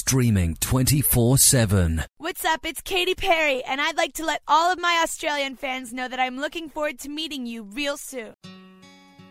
streaming 24/7. What's up? It's Katy Perry, and I'd like to let all of my Australian fans know that I'm looking forward to meeting you real soon.